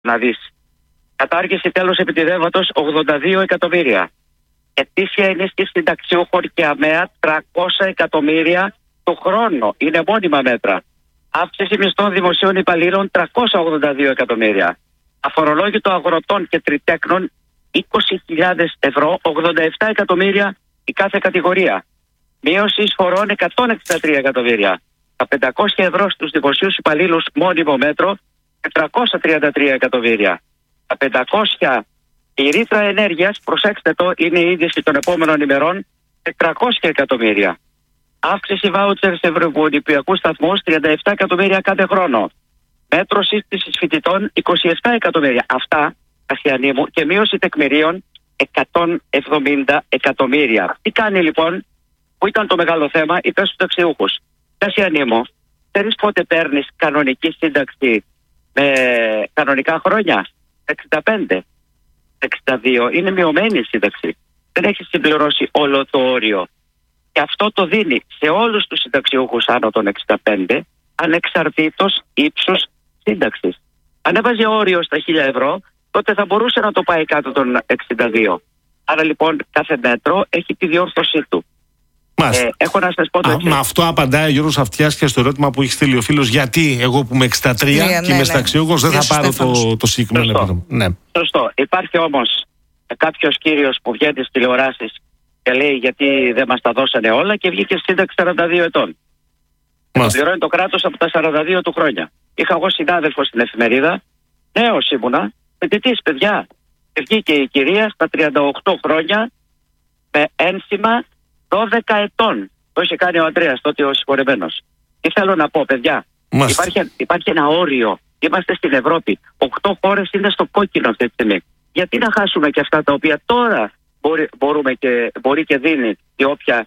να δεις. Κατάργηση τέλος επιτιδεύματος 82 εκατομμύρια. Ετήσια ενίσχυση συνταξιούχων και ΑΜΕΑ 300 εκατομμύρια το χρόνο. Είναι μόνιμα μέτρα. Αύξηση μισθών δημοσίων υπαλλήλων 382 εκατομμύρια. Αφορολόγητο αγροτών και τριτέκνων 20.000 ευρώ, 87 εκατομμύρια η κάθε κατηγορία. Μείωση εισφορών 163 εκατομμύρια. Τα 500 ευρώ στους δημοσίους υπαλλήλους μόνιμο μέτρο 433 εκατομμύρια. Τα 500 η ρήτρα ενέργειας, προσέξτε το, είναι η είδηση των επόμενων ημερών, 400 εκατομμύρια. Αύξηση βάουτσερ σε ευρωβουλευτικούς σταθμούς 37 εκατομμύρια κάθε χρόνο. Μέτρο σύστησης φοιτητών 27 εκατομμύρια. Αυτά, Κασιανή μου, και μείωση τεκμηρίων 170 εκατομμύρια. Τι κάνει λοιπόν, που ήταν το μεγάλο θέμα, είπε στους ταξιούχους. Κασιανή μου, ξέρεις πότε παίρνεις κανονική σύνταξη με κανονικά χρόνια? 65, 62, είναι μειωμένη η σύνταξη. Δεν έχει συμπληρώσει όλο το όριο. Και αυτό το δίνει σε όλους τους συνταξιούχους άνω των 65, ανεξαρτήτως ύψους σύνταξης. Αν έβαζε όριο στα 1.000 ευρώ, τότε θα μπορούσε να το πάει κάτω των 62. Άρα λοιπόν κάθε μέτρο έχει τη διόρθωσή του. Έχω να σας πω το εξής. Με αυτό απαντάει ο Γιώργος Αυτιάς και στο ερώτημα που έχει στείλει ο φίλος, γιατί εγώ που είμαι 63 και είμαι συνταξιούχος δεν θα πάρω το συγκεκριμένο επίδομα. Ναι. Σωστό. Υπάρχει όμως κάποιος κύριος που βγαίνει στις τηλεοράσεις και λέει γιατί δεν μας τα δώσανε όλα και βγήκε σύνταξη 42 ετών. Το πληρώνει το κράτος από τα 42 του χρόνια. Είχα εγώ συνάδελφο στην εφημερίδα, νέος ήμουνα, φοιτητής παιδιά. Και βγήκε η κυρία στα 38 χρόνια με ένσημα 12 ετών. Το είχε κάνει ο Ανδρέας τότε ο συγχωρεμένος. Τι θέλω να πω, παιδιά, υπάρχει ένα όριο. Είμαστε στην Ευρώπη. 8 χώρες είναι στο κόκκινο αυτή τη στιγμή. Γιατί να χάσουμε και αυτά τα οποία τώρα μπορεί και δίνει η όποια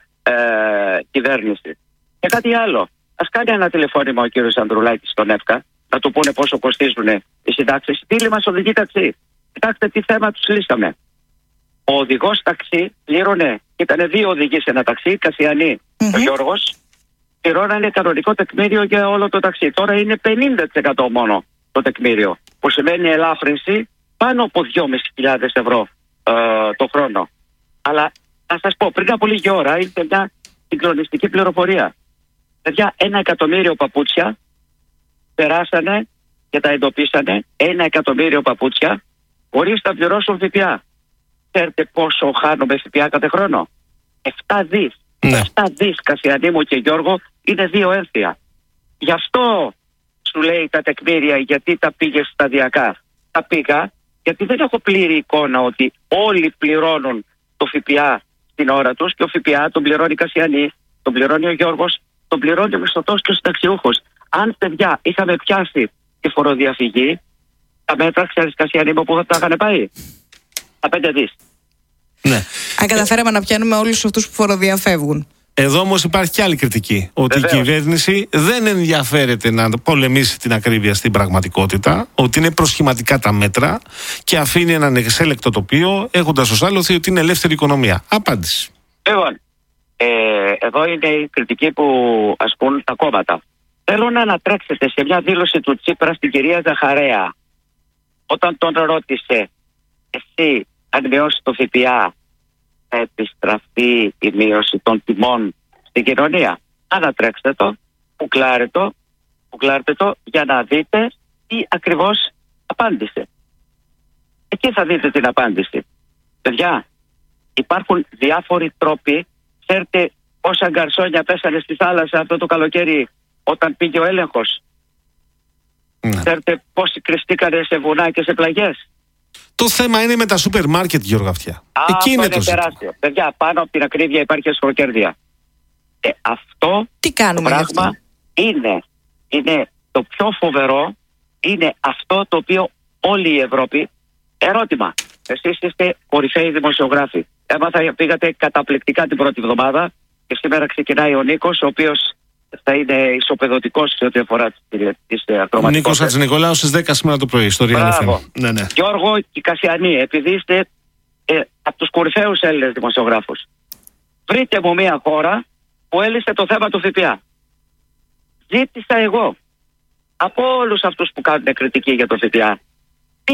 κυβέρνηση? Και κάτι άλλο. Ας κάνει ένα τηλεφώνημα ο κύριος Ανδρουλάκης στον ΕΦΚΑ να του πούνε πόσο κοστίζουν οι συντάξεις. Τι μας οδηγεί ταξί? Κοιτάξτε τι θέμα τους λύσαμε. Ο οδηγός ταξί πλήρωνε, ήταν 2 οδηγοί σε ένα ταξί, Κασιανή ο Γιώργος, πληρώνανε κανονικό τεκμήριο για όλο το ταξί. Τώρα είναι 50% μόνο το τεκμήριο, που σημαίνει ελάφρυνση πάνω από 2.500 ευρώ το χρόνο. Αλλά να σας πω, πριν από λίγη ώρα ήρθε μια συγκλονιστική πληροφορία. Παιδιά, 1 εκατομμύριο παπούτσια περάσανε και τα εντοπίσανε, 1 εκατομμύριο παπούτσια, χωρίς να πληρώσουν ΦΠΑ. Ξέρετε πόσο χάνουμε ΦΠΑ κάθε χρόνο? 7 δις. Ναι. 7 δις, Κασιανή μου και Γιώργο, είναι 2 ένθια. Γι' αυτό σου λέει τα τεκμήρια, γιατί τα πήγε σταδιακά. Τα πήγα γιατί δεν έχω πλήρη εικόνα ότι όλοι πληρώνουν το ΦΠΑ στην ώρα τους, και ο ΦΠΑ τον πληρώνει η Κασιανή, τον πληρώνει ο Γιώργος, τον πληρώνει ο μισθωτός και ο συνταξιούχος. Αν, παιδιά, είχαμε πιάσει τη φοροδιαφυγή, τα μέτρα, ξέρεις, Κασιανή μου, που θα τα είχαν πάει? Τα 5 δις. Ναι. Αν καταφέραμε να πιάνουμε όλους αυτούς που φοροδιαφεύγουν. Εδώ όμως υπάρχει και άλλη κριτική. Ότι η κυβέρνηση δεν ενδιαφέρεται να πολεμήσει την ακρίβεια στην πραγματικότητα, ότι είναι προσχηματικά τα μέτρα και αφήνει ένα ανεξέλεκτο τοπίο, έχοντας ως άλοθη ότι είναι ελεύθερη οικονομία. Απάντηση. Λοιπόν, εδώ είναι η κριτική που ασκούν τα κόμματα. Θέλω να ανατρέξετε σε μια δήλωση του Τσίπρα στην κυρία Ζαχαρέα, όταν τον ρώτησε, εσύ αν μειώσει το ΦΠΑ θα επιστραφεί η μείωση των τιμών στην κοινωνία? Ανατρέξτε το, κουκλάρτε το για να δείτε τι ακριβώς απάντησε. Εκεί θα δείτε την απάντηση. Παιδιά, υπάρχουν διάφοροι τρόποι. Ξέρετε πόσα γκαρσόνια πέσανε στη θάλασσα αυτό το καλοκαίρι όταν πήγε ο έλεγχος? Ξέρετε πόσοι κρυστήκανε σε βουνά και σε πλαγιές? Το θέμα είναι με τα σούπερ μάρκετ, Γιώργο Αυτιά. Εκεί είναι το τεράστιο. Παιδιά, πάνω από την ακρίβεια υπάρχει εσχροκέρδεια. Αυτό τι κάνουμε το πράγμα είναι το πιο φοβερό. Είναι αυτό το οποίο όλη η Ευρώπη. Ερώτημα. Εσείς είστε κορυφαίοι δημοσιογράφοι. Πήγατε καταπληκτικά την πρώτη εβδομάδα και σήμερα ξεκινάει ο Νίκος, ο οποίος θα είναι ισοπεδωτικός σε ό,τι αφορά τις ακροματικότητες. Νίκος Χατζηνικολάου στις 10 σήμερα το πρωί στο Real FM. Ναι. Γιώργο και Κασιανή, επειδή είστε από τους κορυφαίους Έλληνες δημοσιογράφους, βρείτε μου μια χώρα που έλυσε το θέμα του ΦΠΑ. Ζήτησα εγώ από όλους αυτούς που κάνουν κριτική για το ΦΠΑ,